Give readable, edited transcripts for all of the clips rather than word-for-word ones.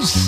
France.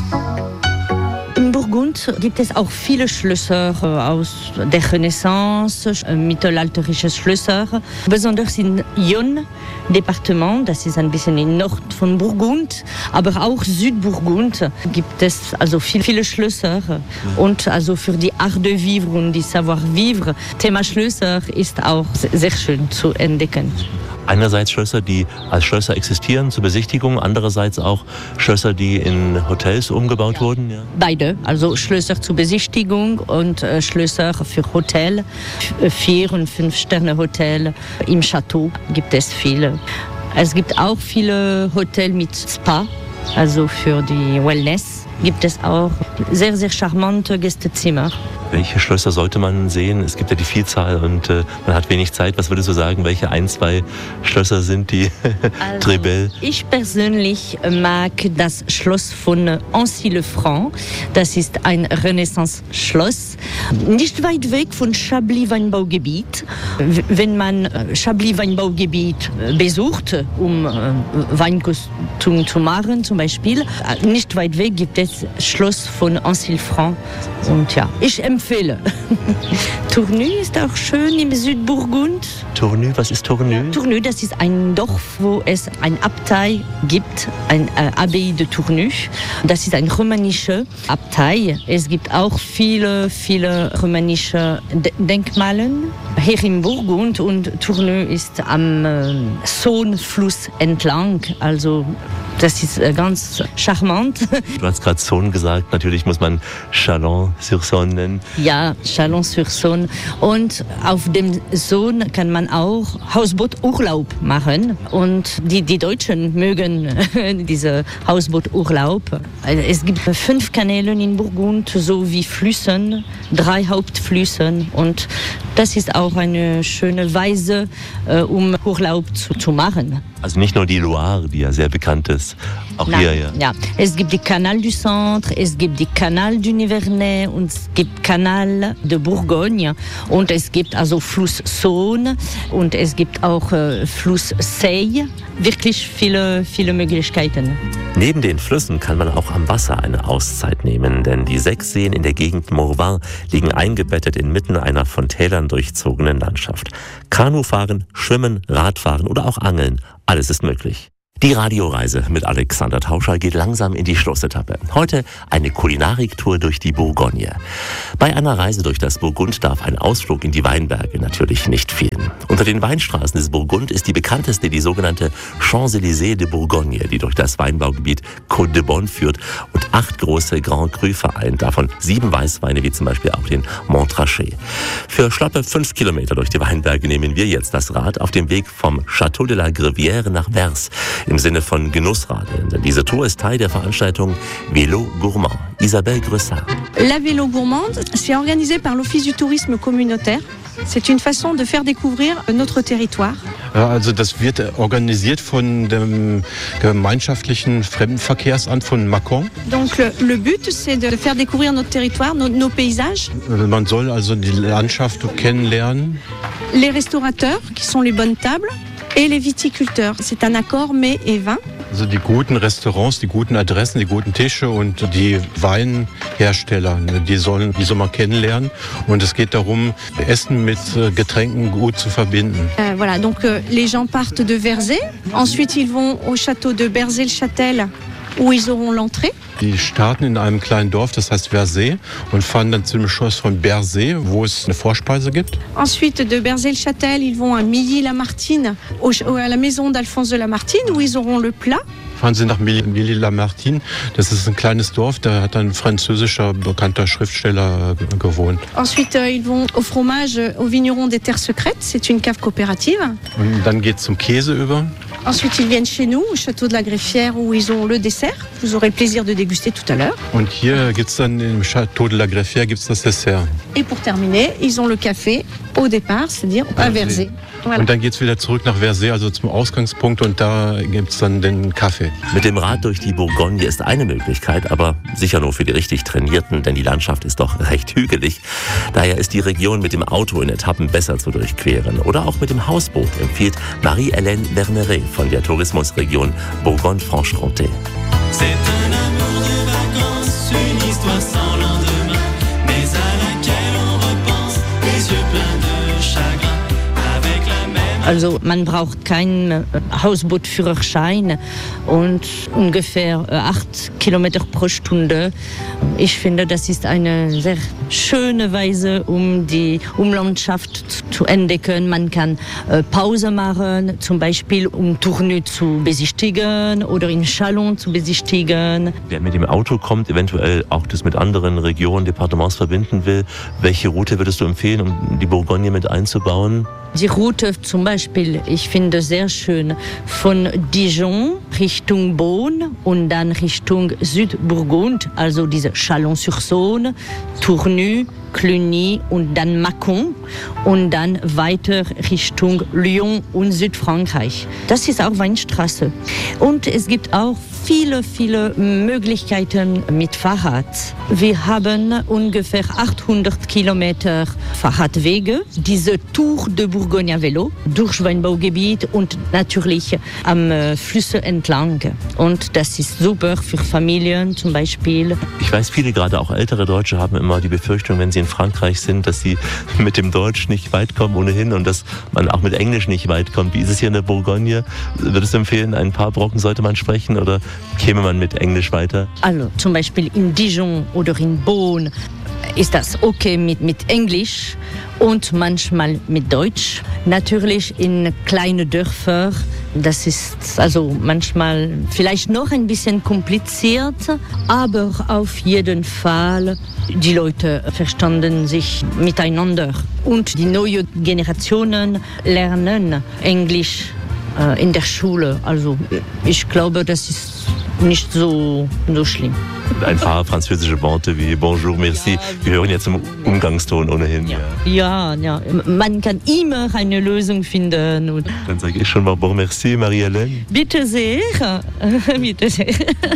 In Burgund gibt es auch viele Schlösser aus der Renaissance, mittelalterliche Schlösser. Besonders in Yonne Departement, das ist ein bisschen im Nord von Burgund, aber auch Südburgund gibt es also viele Schlösser. Und also für die Art de Vivre und die Savoir-vivre, Thema Schlösser ist auch sehr schön zu entdecken. Einerseits Schlösser, die als Schlösser existieren zur Besichtigung, andererseits auch Schlösser, die in Hotels umgebaut wurden. Ja. Beide, also Schlösser zur Besichtigung und Schlösser für Hotel, 4- und 5-Sterne-Hotel. Im Château gibt es viele. Es gibt auch viele Hotels mit Spa, also für die Wellness gibt es auch sehr, sehr charmante Gästezimmer. Welche Schlösser sollte man sehen? Es gibt ja die Vielzahl und man hat wenig Zeit. Was würdest du sagen, welche 1, 2 Schlösser sind die Trebel? Ich persönlich mag das Schloss von Annecy-le-Franc. Das ist ein Renaissance-Schloss, nicht weit weg von Chablis-Weinbaugebiet. Wenn man Chablis-Weinbaugebiet besucht, um Weinkostum zu machen zum Beispiel, nicht weit weg gibt es Schloss von Annecy-le-Franc. Und ja, ich empfehle. Tournus ist auch schön im Südburgund. Tournus, was ist Tournus? Tournus, das ist ein Dorf, wo es ein Abtei gibt, ein Abbaye de Tournus. Das ist eine romanische Abtei. Es gibt auch viele romanische Denkmale hier im Burgund und Tournus ist am Saône-Fluss entlang. Also das ist ganz charmant. Du hast gerade Saône gesagt, natürlich muss man Chalon-sur-Saône nennen. Ja, Chalon-sur-Saône. Und auf dem Saône kann man auch Hausbooturlaub machen. Und die Deutschen mögen diese Hausbooturlaub. Es gibt 5 Kanäle in Burgund, sowie Flüssen, 3 Hauptflüssen. Und das ist auch eine schöne Weise, um Urlaub zu machen. Also nicht nur die Loire, die ja sehr bekannt ist, auch Nein, hier, ja. Ja. Es gibt die Canal du Centre, es gibt die Canal du Nivernais und es gibt Canal de Bourgogne und es gibt also Fluss Saône und es gibt auch Fluss Seille. Wirklich viele Möglichkeiten. Neben den Flüssen kann man auch am Wasser eine Auszeit nehmen, denn die 6 Seen in der Gegend Morvan liegen eingebettet inmitten einer von Tälern durchzogenen Landschaft. Kanufahren, Schwimmen, Radfahren oder auch Angeln, alles ist möglich. Die Radioreise mit Alexander Tauscher geht langsam in die Schlussetappe. Heute eine Kulinariktour durch die Bourgogne. Bei einer Reise durch das Burgund darf ein Ausflug in die Weinberge natürlich nicht fehlen. Unter den Weinstraßen des Burgund ist die bekannteste die sogenannte Champs-Élysées de Bourgogne, die durch das Weinbaugebiet Côte de Beaune führt und 8 große Grand Cru vereint, davon 7 Weißweine wie zum Beispiel auch den Montrachet. Für schlappe 5 Kilometer durch die Weinberge nehmen wir jetzt das Rad auf dem Weg vom Château de la Grevière nach Vers. Im Sinne von Genussradeln. Denn diese Tour ist Teil der Veranstaltung Vélo Gourmand. Isabelle Gressard. La Vélo Gourmande, c'est organisé par l'Office du Tourisme communautaire. C'est une façon de faire découvrir notre territoire. Ja, also das wird organisiert von dem gemeinschaftlichen Fremdenverkehrsamt von Mâcon. Donc le but, c'est de faire découvrir notre territoire, nos paysages. Man soll also die Landschaft kennenlernen. Les restaurateurs, qui sont les bonnes tables. Et les viticulteurs. C'est un accord mets et vin. Also die guten Restaurants, die guten Adressen, die guten Tische und die Weinhersteller, die soll man kennenlernen. Und es geht darum, Essen mit Getränken gut zu verbinden. Voilà, donc les gens partent de Verzay. Ensuite, ils vont au château de Berzay-le-Châtel, où ils auront l'entrée. Die starten in einem kleinen Dorf, das heißt Verzay, und fahren dann zu dem Schloss von Berzay, wo es eine Vorspeise gibt. Ensuite, de Berzay-le-Châtel, ils vont à Milly-la-Martine, à la maison d'Alphonse de Lamartine, où ils auront le plat. Fahren Sie nach Milly-la-Martine. Das ist ein kleines Dorf, da hat ein französischer bekannter Schriftsteller gewohnt. Ensuite, ils vont au fromage au vigneron des Terres Secrètes. C'est une cave coopérative. Und dann geht es zum Käse über. Ensuite, ils viennent chez nous, au château de la Greffière, où ils ont le dessert. Vous aurez le plaisir de déguster tout à l'heure. Und hier gibt's dann im Château de la Greffière gibt's das Dessert. Et pour terminer, ils ont le café au départ, c'est-à-dire à Verzay. Voilà. Und dann geht's wieder zurück nach Verzay, also zum Ausgangspunkt, und da gibt's dann den Kaffee. Mit dem Rad durch die Bourgogne ist eine Möglichkeit, aber sicher nur für die richtig Trainierten, denn die Landschaft ist doch recht hügelig. Daher ist die Region mit dem Auto in Etappen besser zu durchqueren. Oder auch mit dem Hausboot, empfiehlt Marie-Hélène Verneret von der Tourismusregion Bourgogne-Franche-Comté. C'est un amour de vacances. Also man braucht keinen Hausbootführerschein und ungefähr 8 Kilometer pro Stunde. Ich finde, das ist eine sehr schöne Weise, um die Landschaft zu entdecken. Man kann Pause machen, zum Beispiel um Tournus zu besichtigen oder in Chalon zu besichtigen. Wer mit dem Auto kommt, eventuell auch das mit anderen Regionen, Departements verbinden will, welche Route würdest du empfehlen, um die Bourgogne mit einzubauen? Die Route zum Beispiel, ich finde sehr schön, von Dijon Richtung Beaune und dann Richtung Südburgund, also diese Chalon-sur-Saône, Tournus, Cluny und dann Mâcon und dann weiter Richtung Lyon und Südfrankreich. Das ist auch Weinstraße. Und es gibt auch viele Möglichkeiten mit Fahrrad. Wir haben ungefähr 800 Kilometer Fahrradwege. Diese Tour de Bourgogne à Vélo durch Weinbaugebiet und natürlich am Flüsse entlang. Und das ist super für Familien zum Beispiel. Ich weiß, viele, gerade auch ältere Deutsche, haben immer die Befürchtung, wenn sie in Frankreich sind, dass sie mit dem Deutsch nicht weit kommen ohnehin und dass man auch mit Englisch nicht weit kommt. Wie ist es hier in der Bourgogne? Würdest du empfehlen, ein paar Brocken sollte man sprechen oder käme man mit Englisch weiter? Also zum Beispiel in Dijon oder in Beaune ist das okay mit Englisch und manchmal mit Deutsch. Natürlich in kleinen Dörfern, das ist also manchmal vielleicht noch ein bisschen kompliziert, aber auf jeden Fall die Leute verstanden sich miteinander und die neuen Generationen lernen Englisch in der Schule. Also ich glaube, das ist nicht so schlimm. Ein paar französische Worte wie Bonjour, Merci, wir hören jetzt im Umgangston ohnehin. Ja, man kann immer eine Lösung finden. Und dann sage ich schon mal Bon Merci, Marie-Hélène. Bitte sehr. Bitte sehr.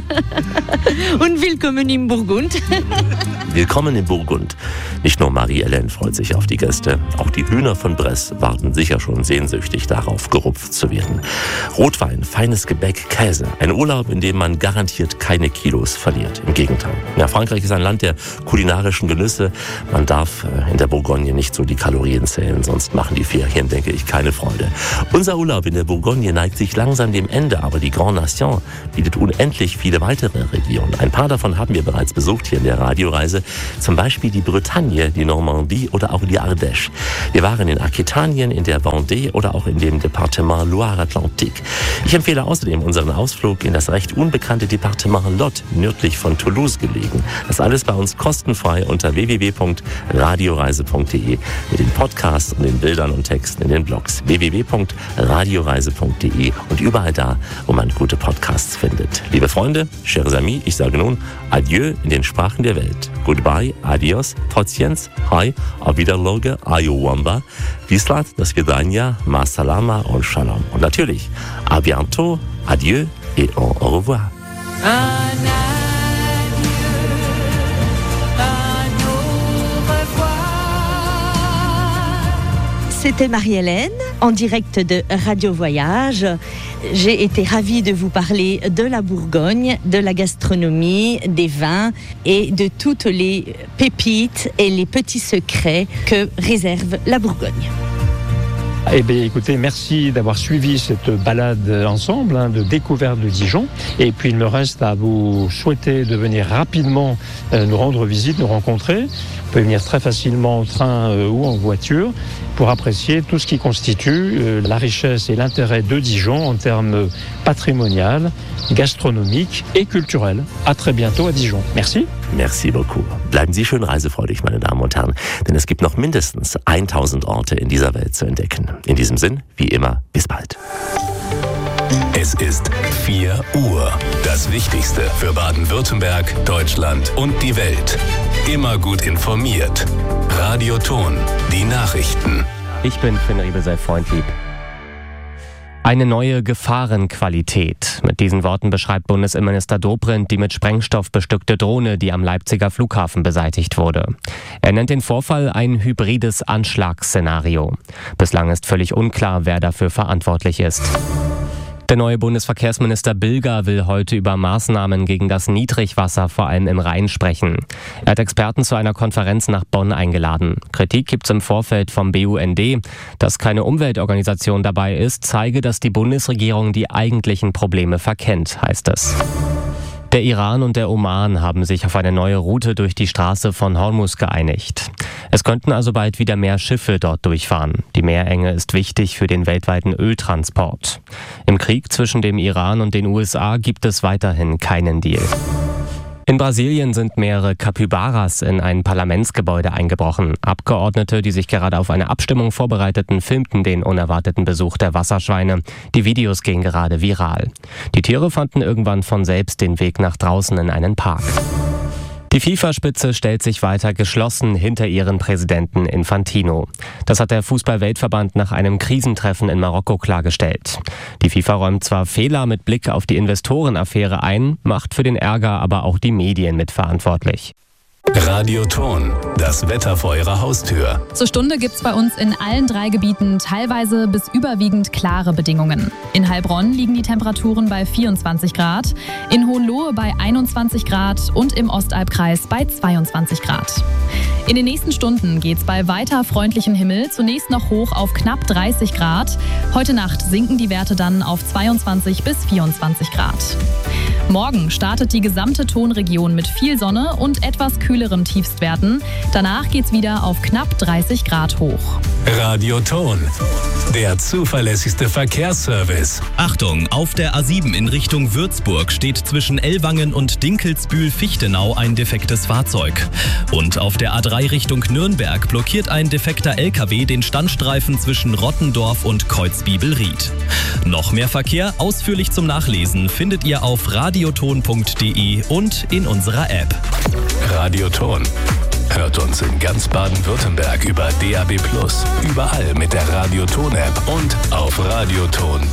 Und willkommen im Burgund. Willkommen im Burgund. Nicht nur Marie-Hélène freut sich auf die Gäste, auch die Hühner von Bresse warten sicher schon sehnsüchtig darauf, gerupft zu werden. Rotwein, feines Gebäck, Käse. Ein Urlaub, in dem man garantiert keine Kilos verliert. Im Gegenteil. Ja, Frankreich ist ein Land der kulinarischen Genüsse. Man darf in der Bourgogne nicht so die Kalorien zählen, sonst machen die Ferien, denke ich, keine Freude. Unser Urlaub in der Bourgogne neigt sich langsam dem Ende, aber die Grande Nation bietet unendlich viele weitere Regionen. Ein paar davon haben wir bereits besucht hier in der Radioreise. Zum Beispiel die Bretagne, die Normandie oder auch die Ardèche. Wir waren in Aquitanien, in der Vendée oder auch in dem Departement Loire-Atlantique. Ich empfehle außerdem unseren Ausflug in das recht unbekannte Departement Lot, nördlich von Toulouse gelegen. Das alles bei uns kostenfrei unter www.radioreise.de mit den Podcasts und den Bildern und Texten in den Blogs. www.radioreise.de und überall da, wo man gute Podcasts findet. Liebe Freunde, chers amis, ich sage nun Adieu in den Sprachen der Welt. Goodbye, adios, Totsiens, hi, auf Wiederloge, Ayowamba, Vislat, das Vidania, Ma Salama und Shalom. Und natürlich, à bientôt, adieu et au revoir. C'était Marie-Hélène, en direct de Radio Voyage. J'ai été ravie de vous parler de la Bourgogne, de la gastronomie, des vins et de toutes les pépites et les petits secrets que réserve la Bourgogne. Eh bien, écoutez, merci d'avoir suivi cette balade ensemble, de découverte de Dijon. Et puis, il me reste à vous souhaiter de venir rapidement nous rendre visite, nous rencontrer. Vous pouvez venir très facilement en train ou en voiture pour apprécier tout ce qui constitue la richesse et l'intérêt de Dijon en termes patrimonial, gastronomiques et culturels. À très bientôt à Dijon. Merci. Merci beaucoup. Bleiben Sie schön reisefreudig, meine Damen und Herren, denn es gibt noch mindestens 1000 Orte in dieser Welt zu entdecken. In diesem Sinn, wie immer, bis bald. Es ist 4 Uhr. Das Wichtigste für Baden-Württemberg, Deutschland und die Welt. Immer gut informiert. Radio Thon, die Nachrichten. Ich bin Finn Riebe, sei freundlieb. Eine neue Gefahrenqualität. Mit diesen Worten beschreibt Bundesinnenminister Dobrindt die mit Sprengstoff bestückte Drohne, die am Leipziger Flughafen beseitigt wurde. Er nennt den Vorfall ein hybrides Anschlagsszenario. Bislang ist völlig unklar, wer dafür verantwortlich ist. Der neue Bundesverkehrsminister Bilger will heute über Maßnahmen gegen das Niedrigwasser vor allem im Rhein sprechen. Er hat Experten zu einer Konferenz nach Bonn eingeladen. Kritik gibt es im Vorfeld vom BUND. Dass keine Umweltorganisation dabei ist, zeige, dass die Bundesregierung die eigentlichen Probleme verkennt, heißt es. Der Iran und der Oman haben sich auf eine neue Route durch die Straße von Hormuz geeinigt. Es könnten also bald wieder mehr Schiffe dort durchfahren. Die Meerenge ist wichtig für den weltweiten Öltransport. Im Krieg zwischen dem Iran und den USA gibt es weiterhin keinen Deal. In Brasilien sind mehrere Capybaras in ein Parlamentsgebäude eingebrochen. Abgeordnete, die sich gerade auf eine Abstimmung vorbereiteten, filmten den unerwarteten Besuch der Wasserschweine. Die Videos gehen gerade viral. Die Tiere fanden irgendwann von selbst den Weg nach draußen in einen Park. Die FIFA-Spitze stellt sich weiter geschlossen hinter ihren Präsidenten Infantino. Das hat der Fußball-Weltverband nach einem Krisentreffen in Marokko klargestellt. Die FIFA räumt zwar Fehler mit Blick auf die Investorenaffäre ein, macht für den Ärger aber auch die Medien mitverantwortlich. Radioton, das Wetter vor Ihrer Haustür. Zur Stunde gibt's bei uns in allen 3 Gebieten teilweise bis überwiegend klare Bedingungen. In Heilbronn liegen die Temperaturen bei 24 Grad, in Hohenlohe bei 21 Grad und im Ostalbkreis bei 22 Grad. In den nächsten Stunden geht's bei weiter freundlichem Himmel zunächst noch hoch auf knapp 30 Grad. Heute Nacht sinken die Werte dann auf 22 bis 24 Grad. Morgen startet die gesamte Tonregion mit viel Sonne und etwas kühleren Tiefstwerten. Danach geht's wieder auf knapp 30 Grad hoch. Radioton, der zuverlässigste Verkehrsservice. Achtung, auf der A7 in Richtung Würzburg steht zwischen Ellwangen und Dinkelsbühl-Fichtenau ein defektes Fahrzeug. Und auf der A3 Richtung Nürnberg blockiert ein defekter LKW den Standstreifen zwischen Rottendorf und Kreuzbibelried. Noch mehr Verkehr ausführlich zum Nachlesen findet ihr auf radioton.de und in unserer App. Radioton. Hört uns in ganz Baden-Württemberg über DAB+, überall mit der Radioton-App und auf radioton.de.